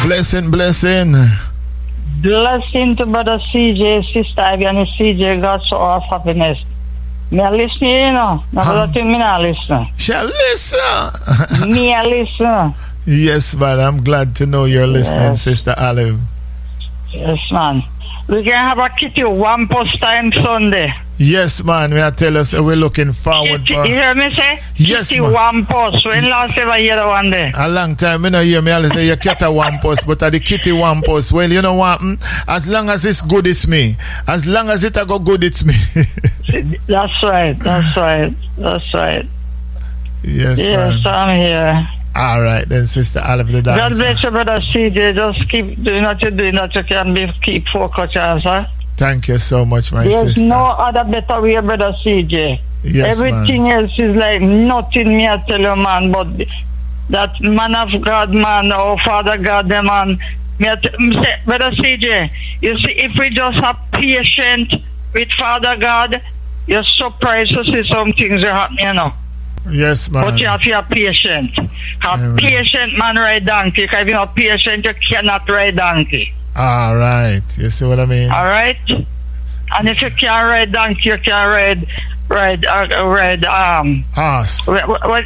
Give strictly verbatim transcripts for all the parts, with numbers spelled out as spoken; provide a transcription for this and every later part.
Blessing, blessing. Blessing to Brother C J, Sister Ivy, and C J, God so of happiness. Me a listen, you know. Now, um, thing me not listen. Shall listen. Me a listen. Yes, man. I'm glad to know you're listening, yes. Sister Olive. Yes, man. We can have a kitty one post time Sunday. Yes, man. We are tell us we're looking forward kitty, for. You hear me say? Yes, kitty man. One post. When last ever hear the one day? A long time. You know, hear me always say you cat a one post, but at the kitty one post. Well, you know what? Mm? As long as it's good, it's me. As long as it a go good, it's me. That's right. That's right. That's right. Yes, yes, man. I'm here. All right, then, Sister Olive the dancer. God bless you, Brother C J. Just keep doing what you're doing, that you can be, keep focused on, sir. Thank you so much, my There's sister. There's no other better way, Brother C J. Yes, everything man. else is like nothing, me I tell you, man, but that man of God, man, or Father God, the man, me I t- me say, Brother C J, you see, if we just have patience with Father God, you're surprised to see some things are happening, you know. Yes, man. But you have to have patience. Have Amen. Patient, man, ride donkey. Because if you're not patient, you cannot ride donkey. All right. You see what I mean? All right. And if you can't ride donkey, you can ride, ride, uh, ride, um... horse. What, what,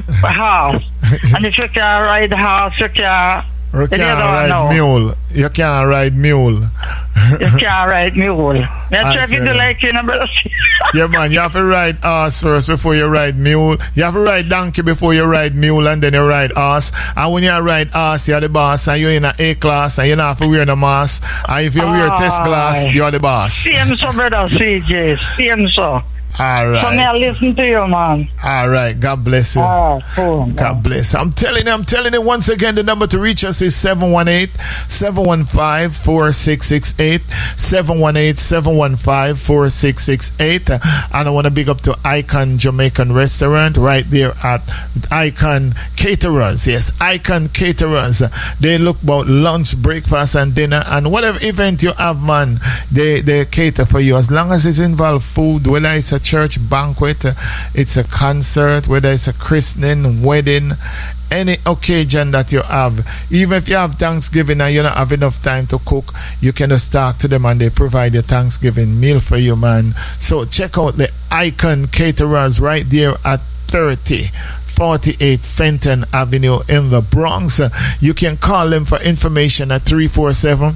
horse. And if you can't ride horse, you can... You can't ride know. mule. You can't ride mule. You can't ride mule. Me try to do like you, know, brother. Yeah, man. You have to ride horse first before you ride mule. You have to ride donkey before you ride mule, and then you ride horse. And when you ride horse, you're the boss, and you're in an A class, and you don't have to wear the mask. And if you oh, wear test class, you're the boss. Same so, brother C J. Same so. All right. So may I listen to you, man. All right. God bless you. Oh, cool. God bless. I'm telling you, I'm telling you once again, the number to reach us is seven one eight, seven one five, four six six eight, seven one eight, seven one five, four six six eight. And I want to big up to Icon Jamaican Restaurant right there at Icon Caterers. Yes, Icon Caterers. They look about lunch, breakfast, and dinner, and whatever event you have, man, they, they cater for you. As long as it's involved food, whether it's a church banquet, it's a concert, whether it's a christening, wedding, any occasion that you have, even if you have Thanksgiving and you don't have enough time to cook, you can just talk to them and they provide your Thanksgiving meal for you, man. So check out the Icon Caterers right there at thirty forty-eight Fenton Avenue in the Bronx. You can call them for information at three four seven,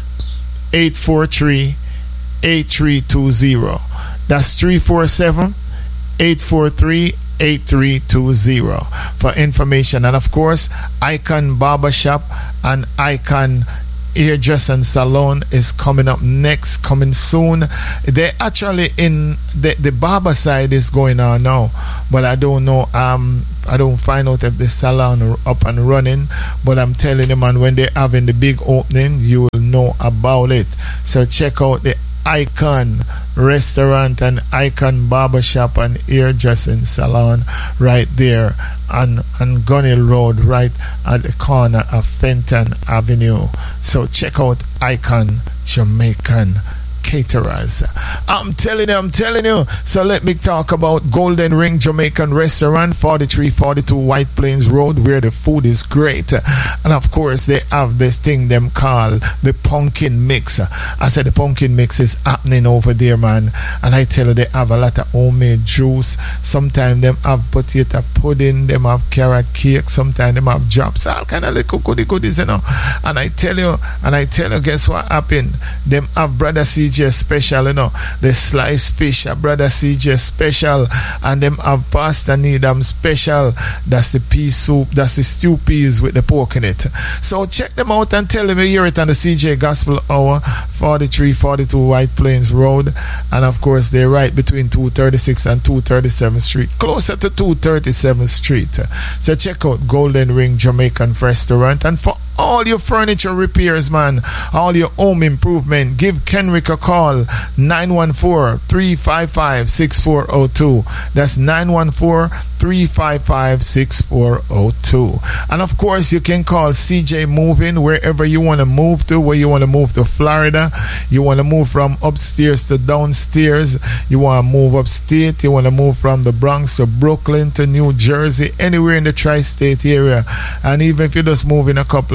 eight four three, eight three two zero. That's three four seven, eight four three, eight three two zero for information. And of course, Icon Barbershop and Icon Hairdressing Salon is coming up next, coming soon. They actually in the, the barber side is going on now, but I don't know. Um, I don't find out if the salon are up and running, but I'm telling you, man, when they're having the big opening, you will know about it. So check out the Icon Restaurant and Icon Barbershop and Hairdressing Salon right there on, on Gunnell Road, right at the corner of Fenton Avenue. So check out Icon Jamaican Caterers. I'm telling you, I'm telling you. So let me talk about Golden Ring Jamaican Restaurant, forty-three forty-two White Plains Road, where the food is great. And of course, they have this thing them call the pumpkin mix. I said the pumpkin mix is happening over there, man. And I tell you, they have a lot of homemade juice. Sometimes them have potato pudding, them have carrot cake, sometimes them have drops, all kind of little goody goodies, you know. And I tell you, and I tell you, guess what happened? Them have Brother C J special, you know, the sliced fish, a Brother C J special, and them have pasta Needham special. That's the pea soup, that's the stew peas with the pork in it. So check them out and tell them you hear it on the C J Gospel Hour, forty-three forty-two White Plains Road, and of course they're right between two thirty-six and two thirty-seventh Street, closer to two thirty-seventh Street. So check out Golden Ring Jamaican Restaurant. And for all your furniture repairs, man, all your home improvement, give Kenrick a call, nine one four, three five five, six four zero two. That's nine one four, three five five, six four zero two. And of course, you can call C J Moving wherever you want to move to, where you want to move to Florida, you want to move from upstairs to downstairs, you want to move upstate, you want to move from the Bronx to Brooklyn to New Jersey, anywhere in the tri-state area. And even if you just move in a couple of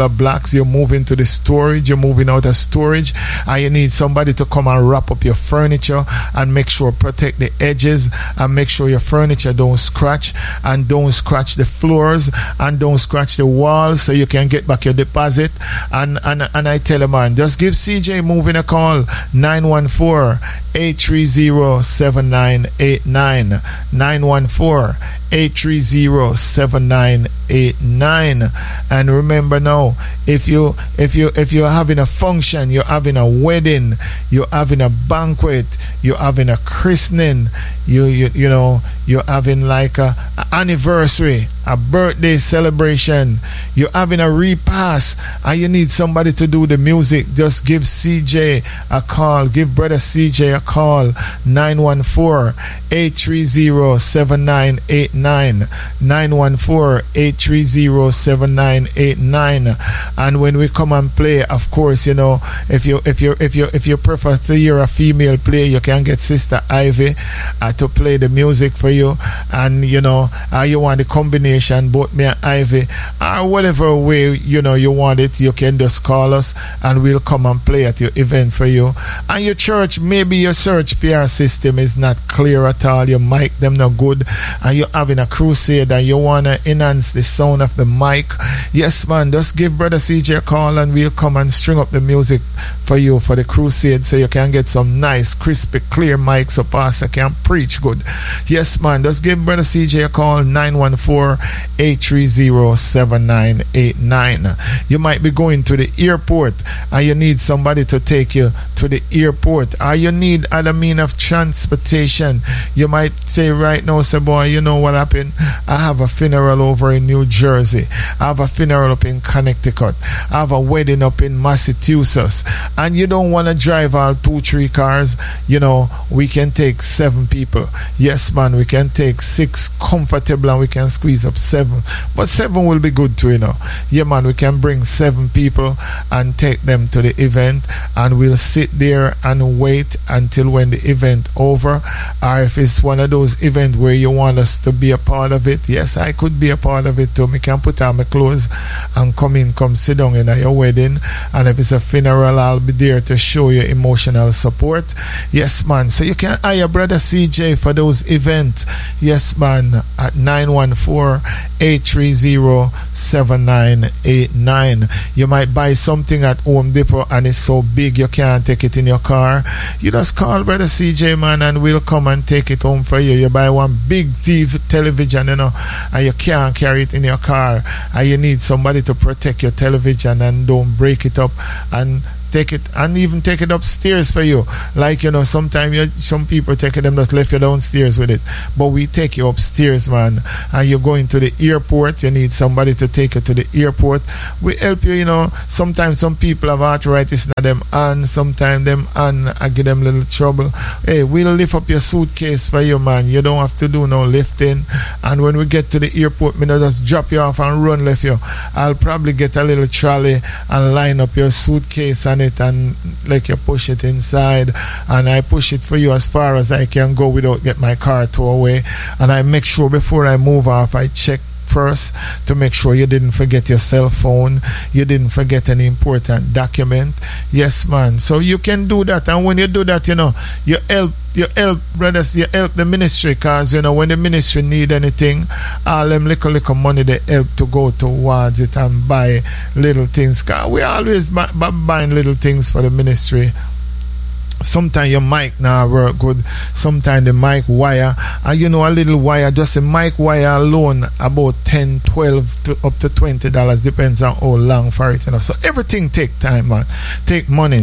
of blocks, you're moving to the storage, you're moving out of storage, and you need somebody to come and wrap up your furniture and make sure protect the edges and make sure your furniture don't scratch and don't scratch the floors and don't scratch the walls, so you can get back your deposit. And and, and I tell you, man, just give C J Moving a call, nine one four, eight three zero, seven nine eight nine, nine one four, eight three zero, seven nine eight nine. And remember now, if you if you if you're having a function, you're having a wedding, you're having a banquet, you're having a christening, you you, you know you're having like a, a anniversary, a birthday celebration, you're having a repast, and you need somebody to do the music, just give C J a call, give brother C J a call, nine one four, eight three zero, seven nine eight nine, nine one four, eight three zero, seven nine eight nine. And when we come and play, of course, you know, if you if you if you if you prefer to hear a female play, you can get Sister Ivy uh, to play the music for you. And you know, uh, you want the combination, both me and Ivy, or whatever way you know you want it, you can just call us and we'll come and play at your event for you. And your church, maybe your search P R system is not clear at all, your mic them not good, and you're having a crusade and you want to enhance the sound of the mic, yes man, just give brother C J a call and we'll come and string up the music for you for the crusade, so you can get some nice crispy clear mics so pastor can preach good. Yes man, just give brother C J a call, nine one four, eight three zero, seven nine eight nine. You might be going to the airport and you need somebody to take you to the airport, or you need other mean of transportation. You might say right now, say boy, you know what happened, I have a funeral over in New Jersey, I have a funeral up in Connecticut, I have a wedding up in Massachusetts, and you don't want to drive all two three cars. You know, we can take seven people. Yes man, we can take six comfortable and we can squeeze up seven, but seven will be good too, you know. Yeah man, we can bring seven people and take them to the event, and we'll sit there and wait until when the event over. Or if it's one of those events where you want us to be a part of it, yes, I could be a part of it too. Me can put on my clothes and come in, come sit down in your wedding. And if it's a funeral, I'll be there to show you emotional support. Yes man, so you can hire brother C J for those events. Yes man, at nine one four, eight three zero, seven nine eight nine. You might buy something at Home Depot and it's so big you can't take it in your car. You just call brother C J man and we'll come and take it home for you. You buy one big T V television, you know, and you can't carry it in your car, and you need somebody to protect your television and don't break it up, and take it and even take it upstairs for you. Like, you know, sometimes you, some people take it, them just left you downstairs with it, but we take you upstairs, man. And you're going to the airport, you need somebody to take you to the airport. We help you, you know. Sometimes some people have arthritis in them and sometimes them and I give them little trouble. Hey, we'll lift up your suitcase for you, man. You don't have to do no lifting. And when we get to the airport, me not just drop you off and run left you. I'll probably get a little trolley and line up your suitcase and it and like you push it inside, and I push it for you as far as I can go without get my car towed away. And I make sure before I move off, I check first to make sure you didn't forget your cell phone, you didn't forget any important document. Yes man, so you can do that. And when you do that, you know, you help you help brothers, you help the ministry, cause you know when the ministry need anything, all them little little money they help to go towards it and buy little things, cause we always buy, buy, buying little things for the ministry. Sometimes your mic now work good, sometimes the mic wire, and you know a little wire, just a mic wire alone about ten, twelve to up to twenty dollars, depends on how long for it, you know. So everything take time, man, take money.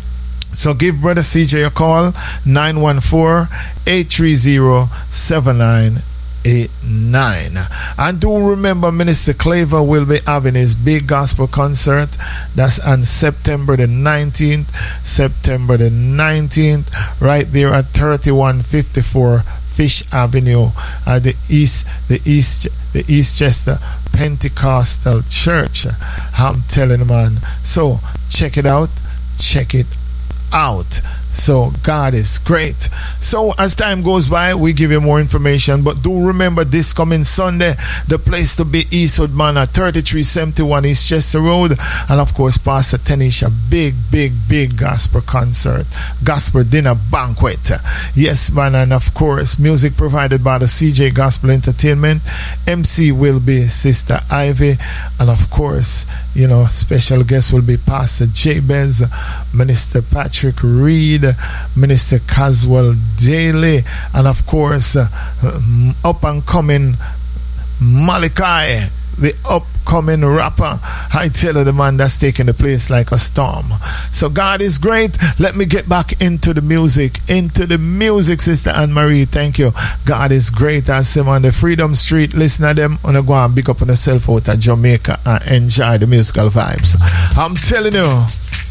So give brother C J a call, nine one four, eight three zero, seven nine eight nine. And do remember, Minister Claver will be having his big gospel concert. That's on September the nineteenth. September the nineteenth, right there at thirty-one fifty-four Fish Avenue at the East, the East, the Eastchester Pentecostal Church. I'm telling you, man. So check it out. Check it out. So God is great. So as time goes by, we give you more information. But do remember this coming Sunday, the place to be, Eastwood Manor, thirty-three seventy-one East Chester Road. And of course, Pastor Tanisha, big, big, big gospel concert, gospel dinner banquet. Yes, man. And of course, music provided by the C J Gospel Entertainment. M C will be Sister Ivy. And of course, you know, special guest will be Pastor Jabez, Minister Patrick Reed, Minister Caswell Daly, and of course, uh, up and coming Malachi, the upcoming rapper. I tell you, the man that's taking the place like a storm. So God is great. Let me get back into the music. Into the music, Sister Anne Marie. Thank you. God is great. I see him on the Freedom Street. Listen to them. I'm going to go and pick up on yourself out of Jamaica and enjoy the musical vibes. I'm telling you.